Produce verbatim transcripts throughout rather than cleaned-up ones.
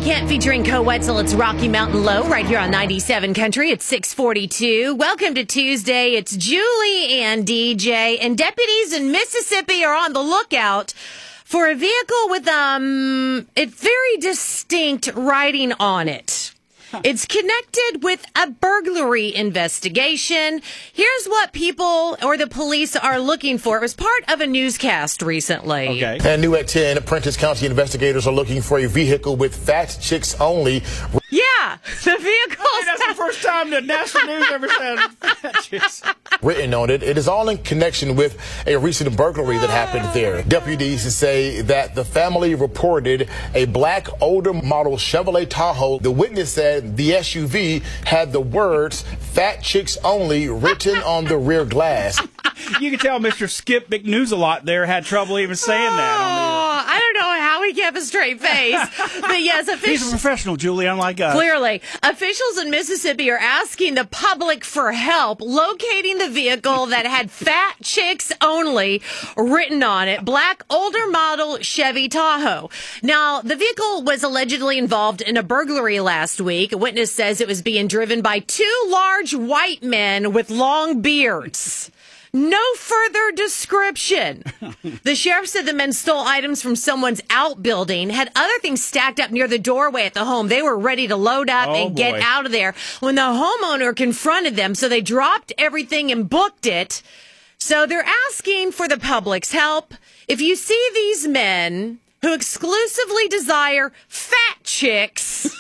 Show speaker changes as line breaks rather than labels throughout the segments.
Kent featuring Co Wetzel. It's Rocky Mountain Low right here on ninety-seven Country. It's six forty-two. Welcome to Tuesday. It's Julie and D J, and deputies in Mississippi are on the lookout for a vehicle with um, a very distinct writing on it. It's connected with a burglary investigation. Here's what people or the police are looking for. It was part of a newscast recently.
Okay.
And new at ten, Prentice County investigators are looking for a vehicle with fat chicks only.
Yeah, the vehicle.
Hey, that's the first time the national news ever said fat chicks.
Written on it. It is all in connection with a recent burglary that happened there. Deputies say that the family reported a black older model Chevrolet Tahoe. The witness said the S U V had the words "Fat Chicks Only" written on the rear glass.
You can tell Mister Skip McNews-a-lot there had trouble even saying that on
Oh, I don't know how he kept a straight face. But yes,
there. He's a
officials.
professional, Julie, unlike us.
Clearly, officials in Mississippi are asking the public for help locating the vehicle that had "Fat Chicks Only" written on it. Black older model Chevy Tahoe. Now, the vehicle was allegedly involved in a burglary last week. A witness says it was being driven by two large white men with long beards. No further description. The sheriff said the men stole items from someone's outbuilding, had other things stacked up near the doorway at the home. They were ready to load up
Oh,
and get
boy.
out of there when the homeowner confronted them. So they dropped everything and booked it. So they're asking for the public's help. If you see these men who exclusively desire fat chicks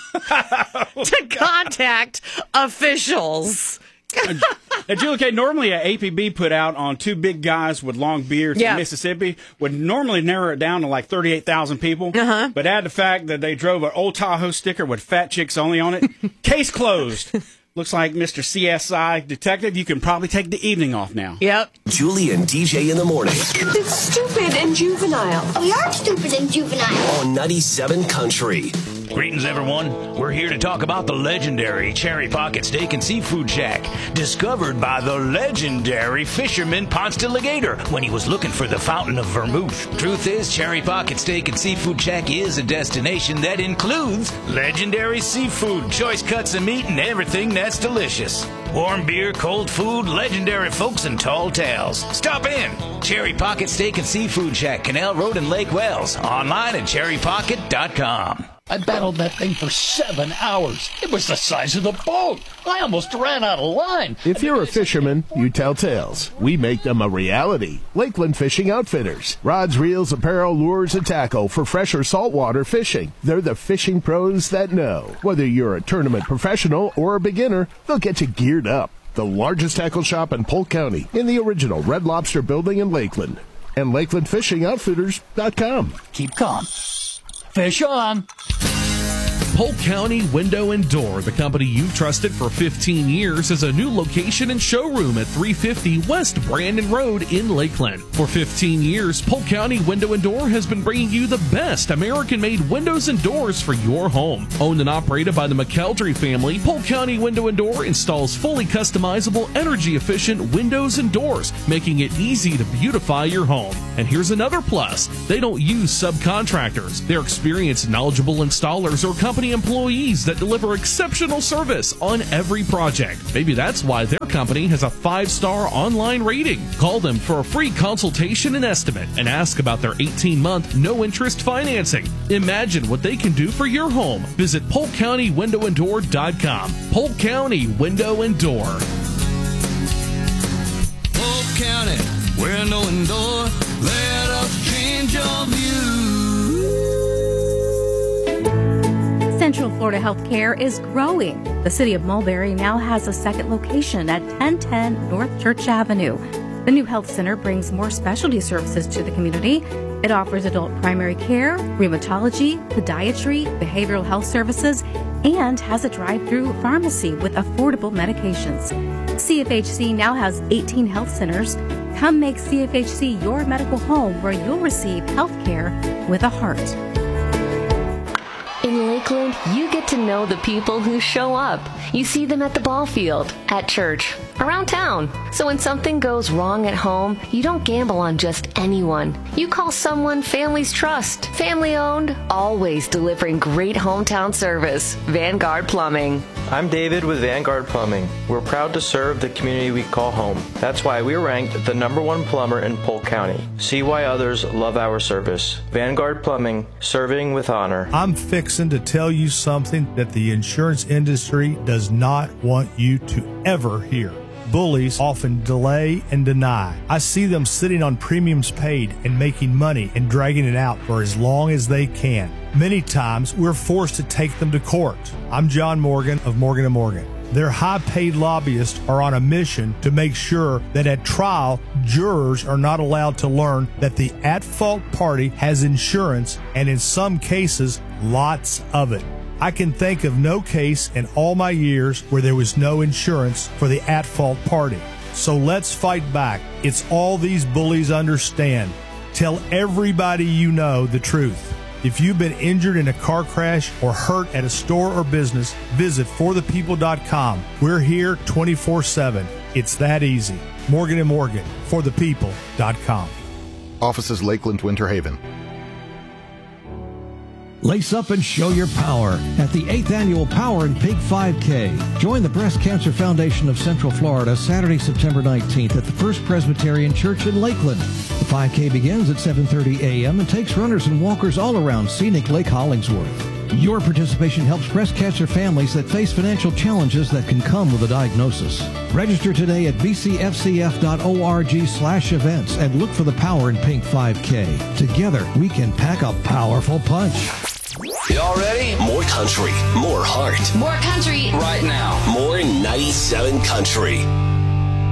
to contact officials.
Now, Julie, okay, normally a A P B put out on two big guys with long beards
Yeah.
in Mississippi would normally narrow it down to like thirty-eight thousand people.
Uh-huh.
But add the fact that they drove an old Tahoe sticker with "Fat Chicks Only" on it. Case closed. Looks like Mister C S I detective, you can probably take the evening off now.
Yep.
Julie and D J in the morning
It's stupid and juvenile.
We are stupid and juvenile.
on ninety-seven Country.
Greetings, everyone. We're here to talk about the legendary Cherry Pocket Steak and Seafood Shack, discovered by the legendary fisherman Ponce de Legator when he was looking for the fountain of vermouth. Truth is, Cherry Pocket Steak and Seafood Shack is a destination that includes legendary seafood, choice cuts of meat, and everything that's delicious. Warm beer, cold food, legendary folks, and tall tales. Stop in. Cherry Pocket Steak and Seafood Shack, Canal Road in Lake Wells. Online at cherry pocket dot com.
I battled that thing for seven hours. It was the size of the boat. I almost ran out of line.
If you're a fisherman, you tell tales. We make them a reality. Lakeland Fishing Outfitters. Rods, reels, apparel, lures, and tackle for fresh or saltwater fishing. They're the fishing pros that know. Whether you're a tournament professional or a beginner, they'll get you geared up. The largest tackle shop in Polk County in the original Red Lobster building in Lakeland. And Lakeland Fishing Outfitters dot com.
Keep calm. Fish on.
Polk County Window and Door, the company you've trusted for fifteen years, is a new location and showroom at three fifty West Brandon Road in Lakeland. For fifteen years, Polk County Window and Door has been bringing you the best American-made windows and doors for your home. Owned and operated by the McKeldry family, Polk County Window and Door installs fully customizable, energy-efficient windows and doors, making it easy to beautify your home. And here's another plus. They don't use subcontractors. They're experienced, knowledgeable installers or company employees that deliver exceptional service on every project. Maybe that's why their company has a five-star online rating. Call them for a free consultation and estimate and ask about their eighteen-month no-interest financing. Imagine what they can do for your home. Visit polk county window and door dot com. Polk County Window and Door.
Polk County Window and Door, let us change your view.
Central Florida Healthcare is growing. The city of Mulberry now has a second location at ten ten North Church Avenue. The new health center brings more specialty services to the community. It offers adult primary care, rheumatology, podiatry, behavioral health services, and has a drive-through pharmacy with affordable medications. C F H C now has eighteen health centers. Come make C F H C your medical home where you'll receive health care with a heart.
In Lakeland, you get to know the people who show up. You see them at the ball field, at church, around town. So when something goes wrong at home, you don't gamble on just anyone. You call someone families trust. Family owned, always delivering great hometown service. Vanguard Plumbing.
I'm David with Vanguard Plumbing. We're proud to serve the community we call home. That's why we're ranked the number one plumber in Polk County. See why others love our service. Vanguard Plumbing, serving with honor.
I'm fixing to tell you something that the insurance industry does not want you to ever hear. Bullies often delay and deny. I see them sitting on premiums paid and making money and dragging it out for as long as they can. Many times, we're forced to take them to court. I'm John Morgan of Morgan and Morgan. Their high-paid lobbyists are on a mission to make sure that at trial, jurors are not allowed to learn that the at-fault party has insurance, and in some cases, lots of it. I can think of no case in all my years where there was no insurance for the at-fault party. So let's fight back. It's all these bullies understand. Tell everybody you know the truth. If you've been injured in a car crash or hurt at a store or business, visit for the people dot com. We're here twenty-four seven. It's that easy. Morgan and Morgan, for the people dot com.
Offices Lakeland, Winter Haven.
Lace up and show your power at the eighth Annual Power and Pink five K. Join the Breast Cancer Foundation of Central Florida Saturday, September nineteenth at the First Presbyterian Church in Lakeland. The five K begins at seven thirty a.m. and takes runners and walkers all around scenic Lake Hollingsworth. Your participation helps breast cancer families that face financial challenges that can come with a diagnosis. Register today at b c f c f dot org slash events and look for the Power and Pink five K. Together, we can pack a powerful punch.
Y'all ready? More country, more heart.
More country.
Right now. More ninety-seven Country.